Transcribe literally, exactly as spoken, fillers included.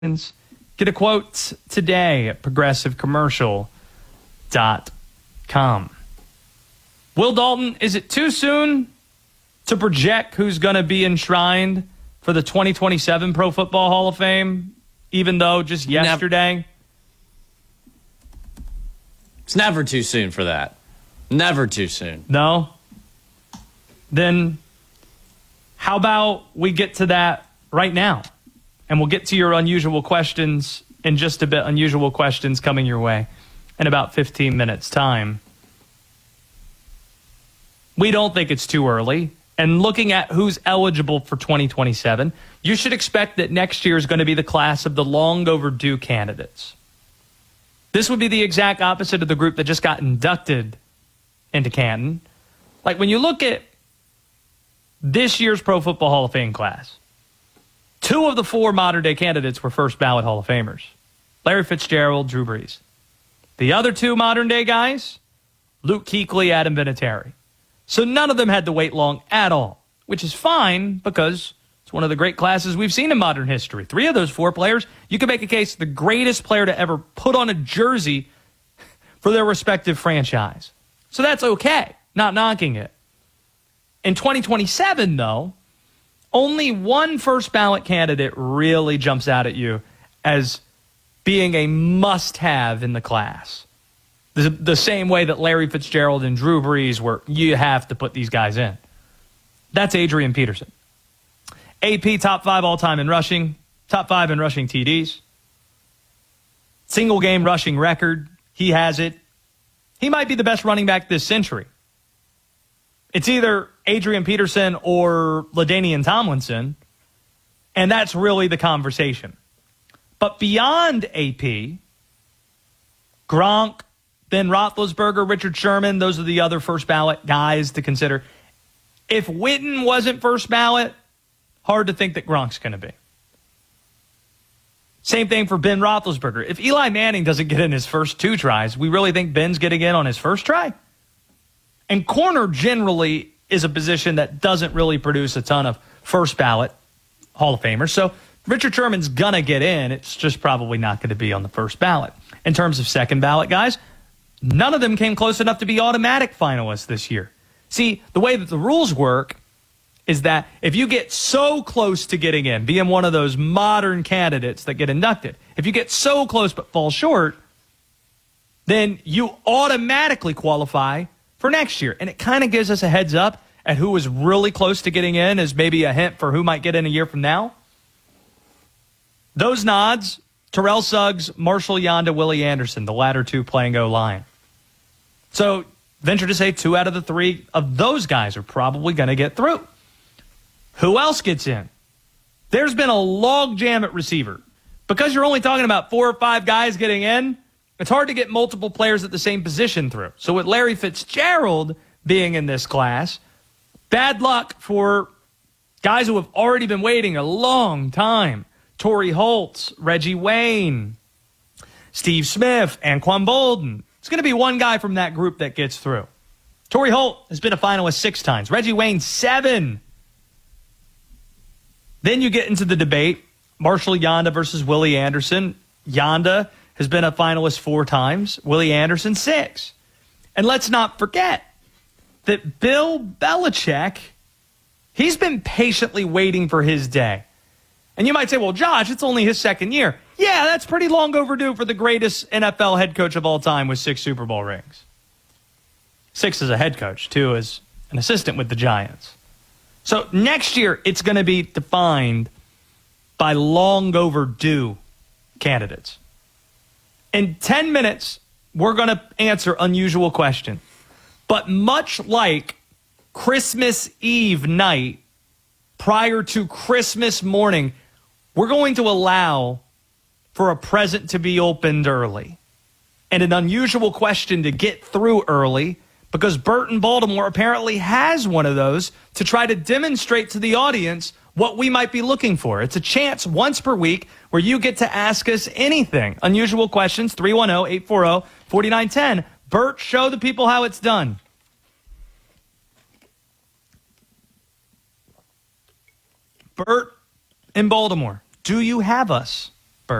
Get a quote today at progressive commercial dot com. Will Dalton, is it too soon to project who's going to be enshrined for the twenty twenty-seven Pro Football Hall of Fame, even though just yesterday? It's never too soon for that. Never too soon. No? Then how about we get to that right now? And we'll get to your unusual questions in just a bit. Unusual questions coming your way in about fifteen minutes' time. We don't think it's too early. And looking at who's eligible for twenty twenty-seven, you should expect that next year is going to be the class of the long overdue candidates. This would be the exact opposite of the group that just got inducted into Canton. Like when you look at this year's Pro Football Hall of Fame class, two of the four modern-day candidates were first ballot Hall of Famers. Larry Fitzgerald, Drew Brees. The other two modern-day guys, Luke Kuechly, Adam Vinatieri. So none of them had to wait long at all, which is fine because it's one of the great classes we've seen in modern history. Three of those four players, you could make a case the greatest player to ever put on a jersey for their respective franchise. So that's okay, not knocking it. In twenty twenty-seven, though, only one first ballot candidate really jumps out at you as being a must-have in the class. The, the same way that Larry Fitzgerald and Drew Brees were, you have to put these guys in. That's Adrian Peterson. A P top five all-time in rushing, top five in rushing T Ds. Single game rushing record, he has it. He might be the best running back this century. It's either Adrian Peterson or LaDainian Tomlinson, and that's really the conversation. But beyond A P, Gronk, Ben Roethlisberger, Richard Sherman, those are the other first ballot guys to consider. If Witten wasn't first ballot, hard to think that Gronk's going to be. Same thing for Ben Roethlisberger. If Eli Manning doesn't get in his first two tries, we really think Ben's getting in on his first try? And corner generally is a position that doesn't really produce a ton of first ballot Hall of Famers. So Richard Sherman's going to get in. It's just probably not going to be on the first ballot. In terms of second ballot guys, none of them came close enough to be automatic finalists this year. See, the way that the rules work is that if you get so close to getting in, being one of those modern candidates that get inducted, if you get so close but fall short, then you automatically qualify for next year. And it kind of gives us a heads up at who was really close to getting in as maybe a hint for who might get in a year from now. Those nods, Terrell Suggs, Marshall Yanda, Willie Anderson, the latter two playing O-line. So venture to say two out of the three of those guys are probably going to get through. Who else gets in? There's been a log jam at receiver. Because you're only talking about four or five guys getting in, it's hard to get multiple players at the same position through. So with Larry Fitzgerald being in this class, bad luck for guys who have already been waiting a long time. Torrey Holtz, Reggie Wayne, Steve Smith, Anquan Bolden. It's going to be one guy from that group that gets through. Torrey Holt has been a finalist six times. Reggie Wayne, seven. Then you get into the debate, Marshall Yanda versus Willie Anderson. Yanda has been a finalist four times. Willie Anderson, six. And let's not forget that Bill Belichick, he's been patiently waiting for his day. And you might say, well, Josh, it's only his second year. Yeah, that's pretty long overdue for the greatest N F L head coach of all time with six Super Bowl rings. Six as a head coach, two as an assistant with the Giants. So next year, it's going to be defined by long overdue candidates. In ten minutes, we're going to answer unusual questions. But much like Christmas Eve night prior to Christmas morning, we're going to allow for a present to be opened early and an unusual question to get through early because Burt in Baltimore apparently has one of those to try to demonstrate to the audience what we might be looking for. It's a chance once per week where you get to ask us anything. Unusual questions, three one zero, eight four zero, four nine one zero. Burt, show the people how it's done. Burt in Baltimore, do you have us?